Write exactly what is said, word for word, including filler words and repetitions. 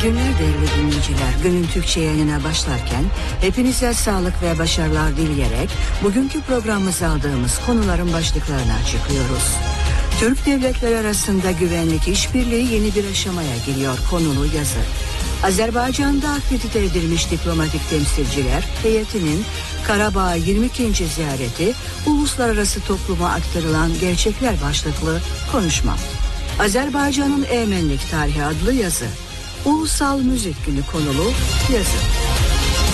günler değerli dinleyiciler. Günün Türkçe yayınına başlarken hepinize sağlık ve başarılar dileyerek bugünkü programımıza aldığımız konuların başlıklarını açıklıyoruz. Türk devletleri arasında güvenlik işbirliği yeni bir aşamaya giriyor konulu yazı. Azerbaycan'da akredite edilmiş diplomatik temsilciler heyetinin Karabağ yirmi ikinci ziyareti, uluslararası topluma aktarılan gerçekler başlıklı konuşma. Azerbaycan'ın Emenlik Tarihi adlı yazı. Ulusal Müzik Günü konulu yazı.